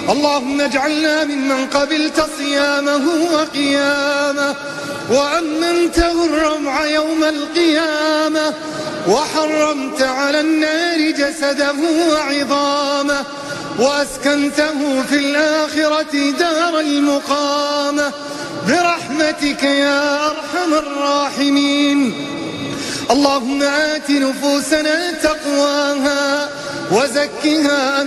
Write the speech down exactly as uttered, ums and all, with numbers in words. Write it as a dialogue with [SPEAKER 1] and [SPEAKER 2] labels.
[SPEAKER 1] اللهم اجعلنا ممن قبلت صيامه وقيامه وأمنته الروع يوم القيامة وحرمت على النار جسده وعظامه وأسكنته في الآخرة دار المقامة برحمتك يا أرحم الراحمين. اللهم آت نفوسنا تقواها وزكها